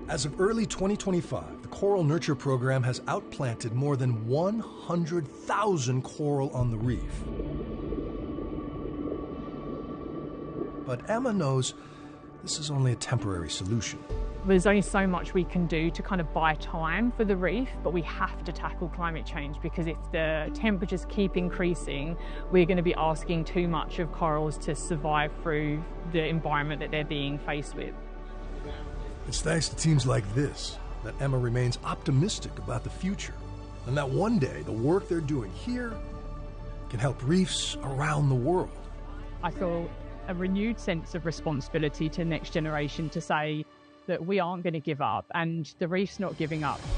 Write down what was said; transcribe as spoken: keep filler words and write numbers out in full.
As of early twenty twenty-five, the Coral Nurture Program has outplanted more than one hundred thousand coral on the reef. But Emma knows this is only a temporary solution. There's only so much we can do to kind of buy time for the reef, but we have to tackle climate change, because if the temperatures keep increasing, we're going to be asking too much of corals to survive through the environment that they're being faced with. It's thanks to teams like this that Emma remains optimistic about the future, and that one day the work they're doing here can help reefs around the world. I feel a renewed sense of responsibility to the next generation to say that we aren't going to give up, and the reef's not giving up.